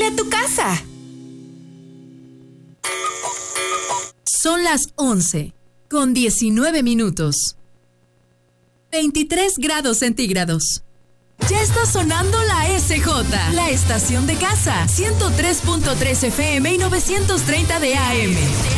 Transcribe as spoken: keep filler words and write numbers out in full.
de tu casa. Son las once, con diecinueve minutos. veintitrés grados centígrados. Ya está sonando la S J, la estación de casa, ciento tres punto tres F M y novecientos treinta de A M.